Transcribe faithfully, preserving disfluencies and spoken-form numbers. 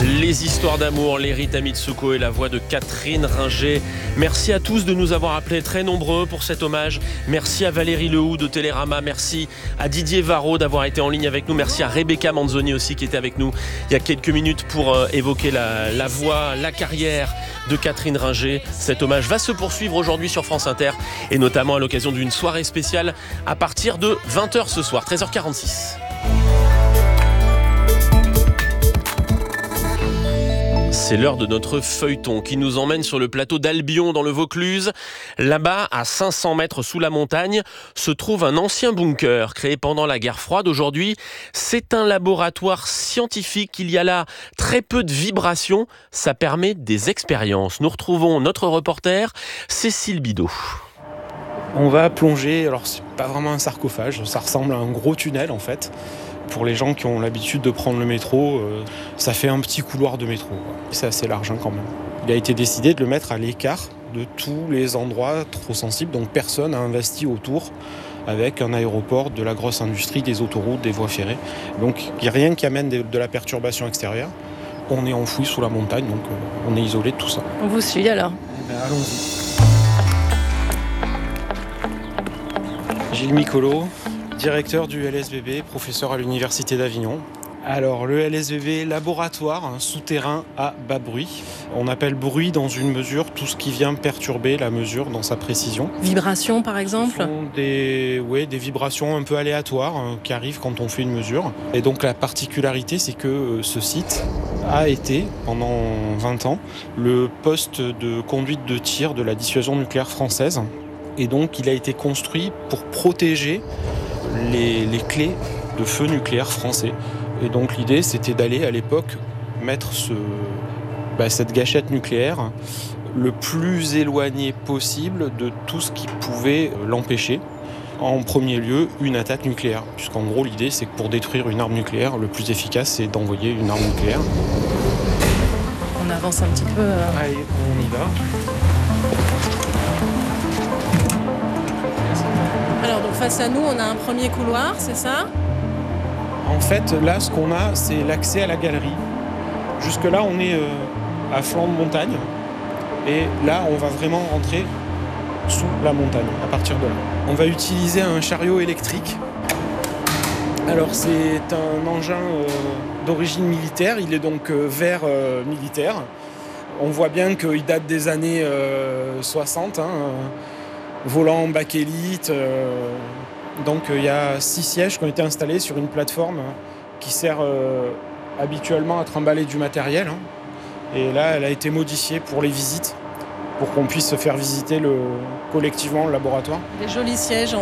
Les histoires d'amour, les Rita Mitsuko et la voix de Catherine Ringer. Merci à tous de nous avoir appelés très nombreux pour cet hommage. Merci à Valérie Lehoux de Télérama. Merci à Didier Varro d'avoir été en ligne avec nous. Merci à Rebecca Manzoni aussi qui était avec nous il y a quelques minutes pour euh, évoquer la, la voix, la carrière de Catherine Ringer. Cet hommage va se poursuivre aujourd'hui sur France Inter et notamment à l'occasion d'une soirée spéciale à partir de vingt heures ce soir, treize heures quarante-six. C'est l'heure de notre feuilleton qui nous emmène sur le plateau d'Albion dans le Vaucluse. Là-bas, à cinq cents mètres sous la montagne, se trouve un ancien bunker créé pendant la guerre froide. Aujourd'hui, c'est un laboratoire scientifique. Il y a là très peu de vibrations. Ça permet des expériences. Nous retrouvons notre reporter Cécile Bidot. On va plonger, alors c'est pas vraiment un sarcophage, ça ressemble à un gros tunnel en fait. Pour les gens qui ont l'habitude de prendre le métro, euh, ça fait un petit couloir de métro. C'est assez large hein, quand même. Il a été décidé de le mettre à l'écart de tous les endroits trop sensibles, donc personne n'a investi autour avec un aéroport, de la grosse industrie, des autoroutes, des voies ferrées. Donc il n'y a rien qui amène de, de la perturbation extérieure. On est enfoui sous la montagne, donc euh, on est isolé de tout ça. On vous suit alors. Ben, allons-y. Gilles Micolo, directeur du L S V B, professeur à l'Université d'Avignon. Alors le L S V B, laboratoire hein, souterrain à bas bruit. On appelle bruit dans une mesure tout ce qui vient perturber la mesure dans sa précision. Vibrations par exemple ? Ce sont des, ouais, des vibrations un peu aléatoires hein, qui arrivent quand on fait une mesure. Et donc la particularité c'est que euh, ce site a été pendant vingt ans le poste de conduite de tir de la dissuasion nucléaire française. Et donc il a été construit pour protéger Les, les clés de feu nucléaire français. Et donc l'idée c'était d'aller à l'époque mettre ce, bah, cette gâchette nucléaire le plus éloigné possible de tout ce qui pouvait l'empêcher. En premier lieu, une attaque nucléaire. Puisqu'en gros l'idée c'est que pour détruire une arme nucléaire, le plus efficace c'est d'envoyer une arme nucléaire. On avance un petit peu. Euh... Allez, on y va. Alors donc face à nous on a un premier couloir, c'est ça ? En fait là ce qu'on a c'est l'accès à la galerie. Jusque là on est euh, à flanc de montagne et là on va vraiment rentrer sous la montagne à partir de là. On va utiliser un chariot électrique. Alors c'est un engin euh, d'origine militaire, il est donc euh, vert euh, militaire. On voit bien qu'il date des années euh, soixante. Hein, euh, volant bakélite. Euh, donc il euh, y a six sièges qui ont été installés sur une plateforme qui sert euh, habituellement à trimballer du matériel. Hein. Et là, elle a été modifiée pour les visites, pour qu'on puisse se faire visiter le, collectivement le laboratoire. Des jolis sièges en,